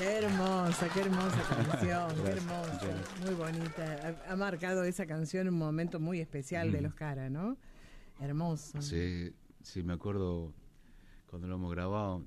Qué hermosa canción, qué hermosa, muy bonita. Ha marcado esa canción un momento muy especial de los Cara, ¿no? Hermoso. Sí, me acuerdo cuando lo hemos grabado,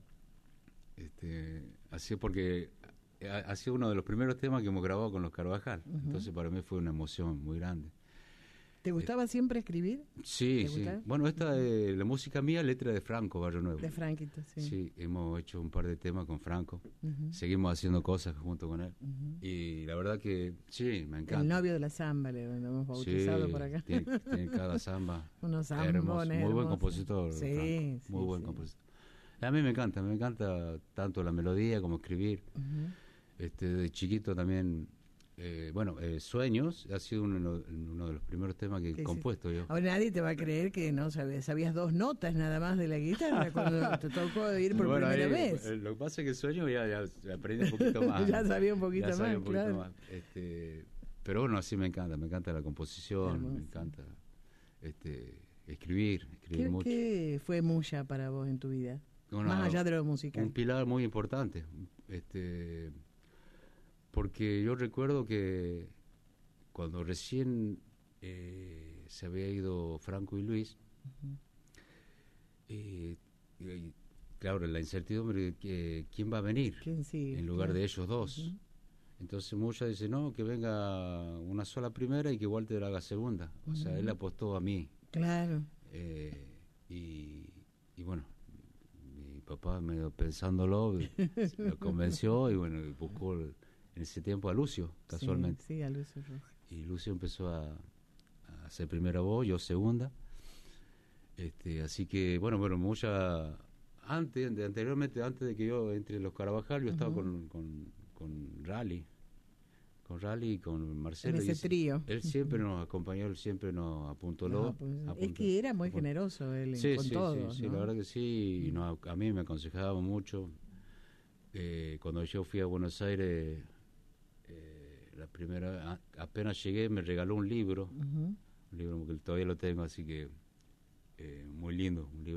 así porque ha sido uno de los primeros temas que hemos grabado con los Carvajal, entonces para mí fue una emoción muy grande. ¿Te gustaba siempre escribir? Sí, sí. Bueno, esta es la música mía, letra de Franco Barrio Nuevo. De Franquito, sí. Sí, hemos hecho un par de temas con Franco, seguimos haciendo cosas junto con él, y la verdad que sí, me encanta. El novio de la samba, le hemos bautizado por acá. Tiene cada samba. Unos zambones. Muy buen compositor, sí, Franco, sí, muy buen compositor. A mí me encanta tanto la melodía como escribir. De chiquito también. Sueños ha sido uno de los primeros temas que he compuesto yo. Ahora nadie te va a creer que no sabías 2 notas nada más de la guitarra cuando te tocó ir por primera vez. Lo que pasa es que Sueños ya aprendí un poquito más. Ya sabía un poquito más, más. Pero bueno, así me encanta la composición, hermoso. Me encanta escribir mucho. ¿Qué fue Muya para vos en tu vida? Más allá de lo musical. Un pilar muy importante. Porque yo recuerdo que cuando recién se había ido Franco y Luis, claro, la incertidumbre de quién va a venir en lugar de ellos dos. Entonces Muya dice, no, que venga una sola primera y que Walter haga segunda. O sea, él apostó a mí. Claro. Y bueno, mi papá medio pensándolo, lo convenció y bueno, buscó en ese tiempo a Lucio, casualmente. Sí, a Lucio Rojas. Y Lucio empezó a hacer primera voz, yo segunda. Así que, bueno, Muya, anteriormente, antes de que yo entre los Carvajal, yo estaba con Rally. Con Rally y con Marcelo. En ese trío. Él siempre nos acompañó, él siempre nos apuntó. Es que era muy generoso él con todo. Sí, la verdad que sí. Y a mí me aconsejaba mucho. Cuando yo fui a Buenos Aires, la primera, apenas llegué, me regaló un libro que todavía lo tengo, así que muy lindo, un libro